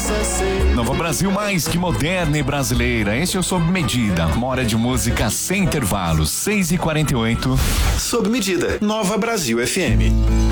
Nova Brasil mais que moderna e brasileira. Este é o Sob Medida. Uma hora de música sem intervalos. 6h48. Sob Medida. Nova Brasil FM.